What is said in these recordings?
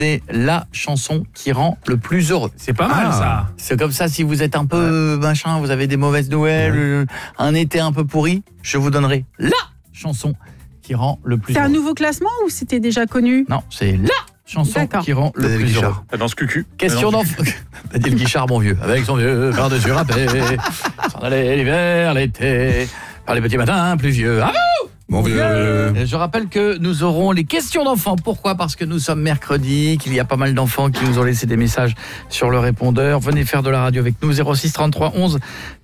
C'est la chanson qui rend le plus heureux. C'est pas mal ça. C'est comme ça, si vous êtes un peu machin, vous avez des mauvaises nouvelles, un été un peu pourri, je vous donnerai la chanson qui rend le plus heureux. C'est un nouveau classement ou c'était déjà connu? Non, c'est la chanson qui rend le plus heureux. Dans ce cucu. Question d'enfant. Daniel Guichard, mon vieux, avec son vieux par-dessus râpé, s'en allait l'hiver, l'été, par les petits matins pluvieux. À vous! Mon vieux. Je rappelle que nous aurons les questions d'enfants. Pourquoi ? Parce que nous sommes mercredi, qu'il y a pas mal d'enfants qui nous ont laissé des messages sur le répondeur. Venez faire de la radio avec nous, 06 33 11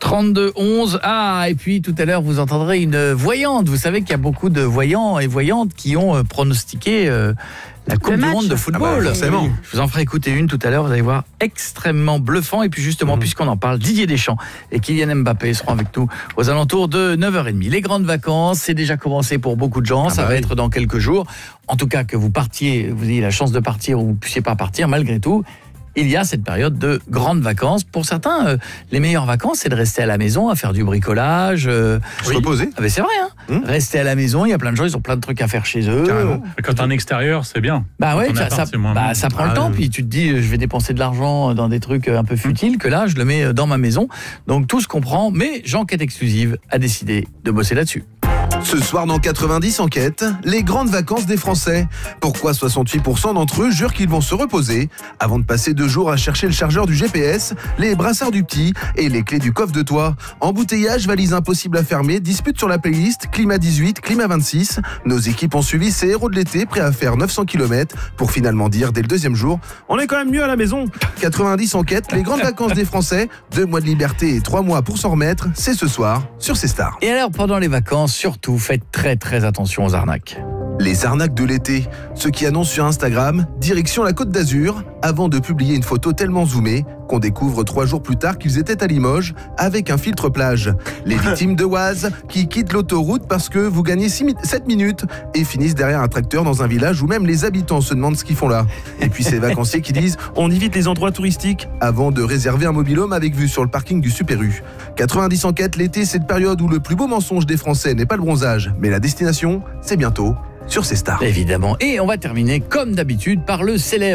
32 11. Ah, et puis tout à l'heure, vous entendrez une voyante. Vous savez qu'il y a beaucoup de voyants et voyantes qui ont pronostiqué la Coupe du Monde de football. Forcément. Je vous en ferai écouter une tout à l'heure, vous allez voir, extrêmement bluffant. Et puis justement, puisqu'on en parle, Didier Deschamps et Kylian Mbappé seront avec nous aux alentours de 9h30. Les grandes vacances, c'est déjà commencé pour beaucoup de gens, ça va être dans quelques jours. En tout cas, que vous partiez, vous ayez la chance de partir ou vous ne puissiez pas partir, malgré tout, il y a cette période de grandes vacances. Pour certains, les meilleures vacances, c'est de rester à la maison, à faire du bricolage. Se reposer. Ah ben c'est vrai, hein. Rester à la maison, il y a plein de gens, ils ont plein de trucs à faire chez eux. Quand t'es en extérieur, c'est bien. Bah ouais, Quand ça prend le temps, puis tu te dis, je vais dépenser de l'argent dans des trucs un peu futiles, que là, je le mets dans ma maison. Donc tout se comprend, mais Jean-Quête Exclusive a décidé de bosser là-dessus. Ce soir dans 90 enquêtes, les grandes vacances des Français. Pourquoi 68% d'entre eux jurent qu'ils vont se reposer avant de passer 2 jours à chercher le chargeur du GPS, les brassards du petit et les clés du coffre de toit. Embouteillage, valise impossible à fermer, dispute sur la playlist, climat 18, climat 26. Nos équipes ont suivi ces héros de l'été prêts à faire 900 km pour finalement dire dès le 2e jour, on est quand même mieux à la maison. 90 enquêtes, les grandes vacances des Français, 2 mois de liberté et 3 mois pour s'en remettre, c'est ce soir sur C-Star. Et alors, pendant les vacances, surtout, faites très attention aux arnaques. Les arnaques de l'été, ceux qui annoncent sur Instagram, direction la Côte d'Azur, avant de publier une photo tellement zoomée qu'on découvre 3 jours plus tard qu'ils étaient à Limoges avec un filtre plage. Les victimes de Oise qui quittent l'autoroute parce que vous gagnez 7 minutes et finissent derrière un tracteur dans un village où même les habitants se demandent ce qu'ils font là. Et puis ces vacanciers qui disent « on évite les endroits touristiques » avant de réserver un mobil-home avec vue sur le parking du Super U. 90 enquêtes, l'été, c'est cette période où le plus beau mensonge des Français n'est pas le bronzage, mais la destination, c'est bientôt sur C-Star. Évidemment. Et on va terminer, comme d'habitude, par le célèbre